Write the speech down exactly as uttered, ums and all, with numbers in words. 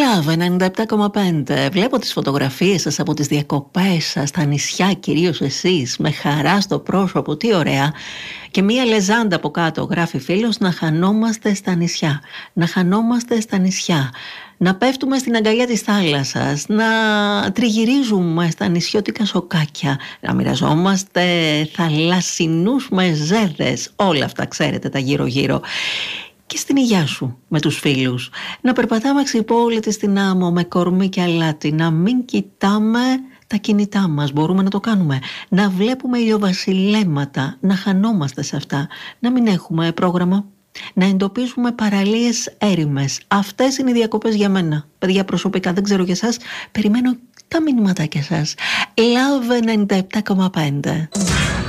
Love ενενήντα επτά κόμμα πέντε. Βλέπω τις φωτογραφίες σας από τις διακοπές σας στα νησιά, κυρίως εσείς, με χαρά στο πρόσωπο, τι ωραία. Και μία λεζάντα από κάτω γράφει φίλος: να χανόμαστε στα νησιά. Να χανόμαστε στα νησιά. Να πέφτουμε στην αγκαλιά της θάλασσας, να τριγυρίζουμε στα νησιώτικα σοκάκια, να μοιραζόμαστε θαλασσινούς μεζέδες, όλα αυτά ξέρετε τα γύρω-γύρω. Και στην υγειά σου με τους φίλους. Να περπατάμε ξυπόλυτοι στην άμμο με κορμί και αλάτι, να μην κοιτάμε τα κινητά μας, μπορούμε να το κάνουμε. Να βλέπουμε ηλιοβασιλέματα, να χανόμαστε σε αυτά, να μην έχουμε πρόγραμμα. Να εντοπίζουμε παραλίες έρημες. Αυτές είναι οι διακοπές για μένα. Παιδιά, προσωπικά, δεν ξέρω για εσάς. Περιμένω τα μηνύματάκια σας. Love ενενήντα επτά κόμμα πέντε.